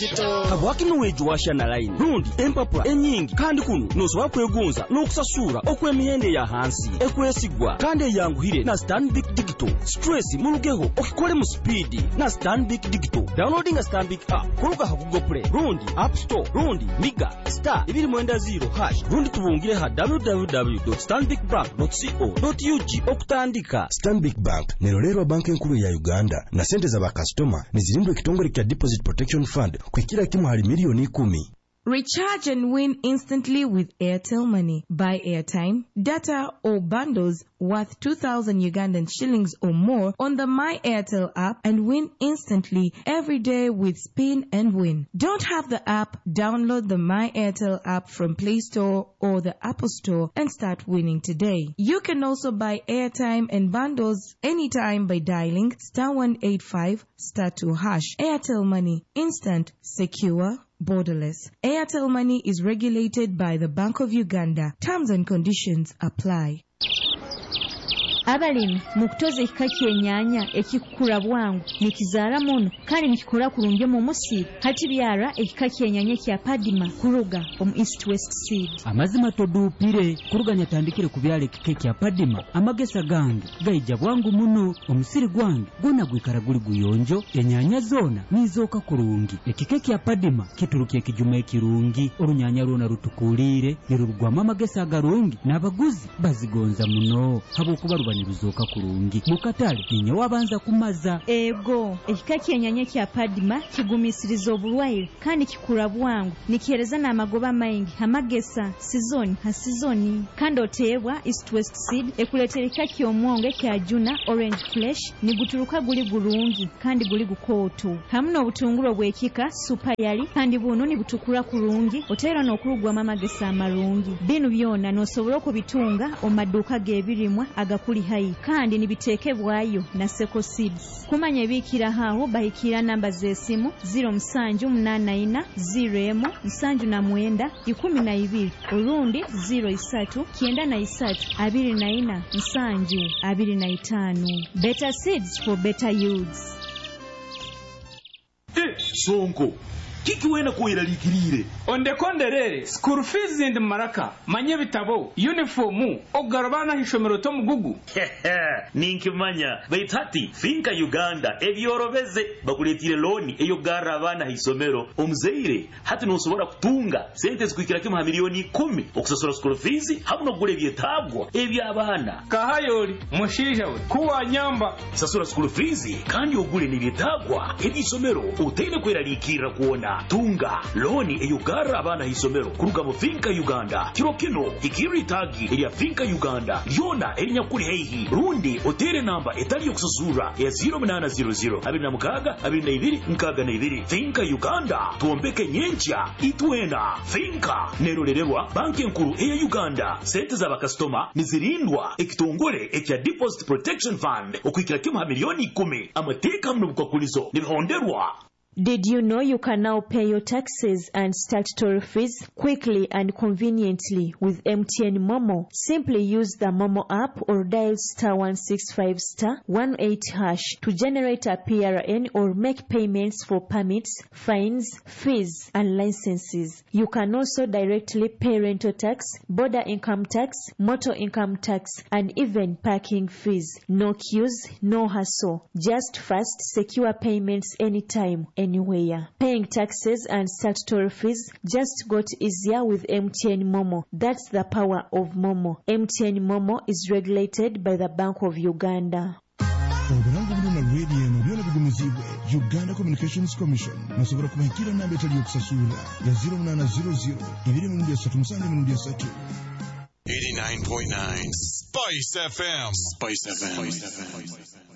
digital kabwaki nuweju washana line rundi empapula enyingi kandi kuno nosobola kwegonza n'okusasura okw'emihende ya hansi ekwesigwa kandi eyanguhire na Stanbic Digital. Stress mulugeho okikole mu speed na Stanbic Digital. Downloading a Stanbic app kuluka ha Google Play rundi App Store rundi Miga *210# rundi tubungire ha www.stanbicbank.co.ug okutandika. Stanbic Bank nerolero banki enkulu ya Uganda na sente za bakastoma nizilindwe kitongole kya Deposit Protection Fund kwekira kimu hali milioni 10. Recharge and win instantly with Airtel Money. Buy airtime, data or bundles worth 2,000 Ugandan shillings or more on the My Airtel app and win instantly every day with Spin and Win. Don't have the app? Download the My Airtel app from Play Store or the Apple Store and start winning today. You can also buy airtime and bundles anytime by dialing *185 *2#. Airtel Money. Instant, secure, borderless. Airtel Money is regulated by the Bank of Uganda. Terms and conditions apply. Abalimi mukutoza ekika kyennyanja ekikula bwangu nekizaala muno kandi nekikula kulungi mu musiiri hati byara ekika kyennyanja kya Padima kuruga omu East West Seed. Amazima toduupire kuruganya tandikire ku byala ekika kya Padima amagesa gange gayija bwangu muno omusiri gwange gwonna gwikala guli guyonjo ennyanja zoona nizooka kulungi. Ekika kya Padima kituruka ekijuma ekirungi olunyanya lwona lutukuulire nerulugwamu amagesa agalungi n'abaguzi bazigonza muno habw'okuba niruzoka kulungi mukatale ninyo wabanza kumaza. Ego ekika kyennyanja kya Padima kigumisiriza obulwaire kandi kikula bwangu nikihereza n'amagoba maingi amagesa sizoni ha sizoni kandi oteebwa East West Seed ekuleetera ekika ky'omwonge kya Juna Orange Flesh niguturuka guli gulungi kandi guli gukooto hamu n'obutungulu bw'ekika Super Yali kandi buno nibutukula kulungi oteera n'okulugwamu amagesa amalungi. Bino byonna n'osobola okubitunga omu maduuka g'ebirimwa agakuli hai kandi nibiteekebwayo na Seko Seeds. Kumanya ebiikira haaho bahikira namba z'essimu 0784077912 orundi 039324 Better Seeds for better yields. Sonko kiki wena kuyiralikirire ondekonderere school fees and maraka manye bitabo uniform ogarabana hishomero to mugugu ninkimanya baitati finka Uganda ebyorobeze bakuletire loan eyo garabana hisomero omuzeire hati nosobora kutunga sente zikwikira kimu milioni 10 okusasura school fees habuno gule byetagwa ebyabana kahayoli mushija we kuwa nyamba sasura school fees kandi ogule nibyetagwa ebisomero utene kwiralikira kuona tunga loni eyugara abana hisomero kuruga mu finka Uganda kirokino ikiritagi elia finka Uganda yona elinyakuri heihi rundi otere namba etali yokusasura ya 0800 22 finka Uganda tuombeke nyencha itwena finka nerolelewa banki nkuru eya Uganda sente za bakastoma nizirindwa ekitongole ekya Deposit Protection Fund okwikira kimu milioni 10 amateka mno bukakulizo nibihonderwa. Did you know you can now pay your taxes and statutory fees quickly and conveniently with MTN Momo? Simply use the Momo app or dial *165*18# to generate a PRN or make payments for permits, fines, fees, and licenses. You can also directly pay rental tax, border income tax, motor income tax, and even parking fees. No queues, no hassle. Just fast, secure payments anytime, anywhere. Paying taxes and statutory fees just got easier with MTN Momo. That's the power of Momo. MTN Momo is regulated by the Bank of Uganda. Obulangu buno na radio no byona bigumizibwe Uganda Communications Commission nasobora kubahikira namba etali yokusasula ya 0800 237 89.9 Spice FM. Spice FM.